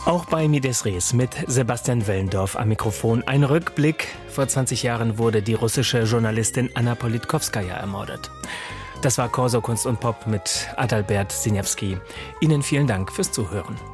Auch bei Mides Res mit Sebastian Wellendorf am Mikrofon. Ein Rückblick. Vor 20 Jahren wurde die russische Journalistin Anna Politkowskaja ermordet. Das war Corso Kunst und Pop mit Adalbert Siniewski. Ihnen vielen Dank fürs Zuhören.